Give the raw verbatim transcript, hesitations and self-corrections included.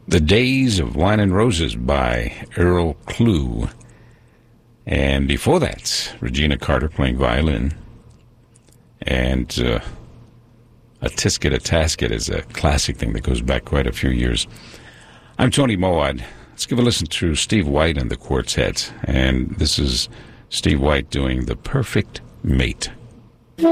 The Days of Wine and Roses by Earl Klugh. And before that, Regina Carter playing violin. And uh, A Tisket, a Tasket is a classic thing that goes back quite a few years. I'm Tony Moad. Let's give a listen to Steve White and the Quartet. And this is Steve White doing The Perfect Mate.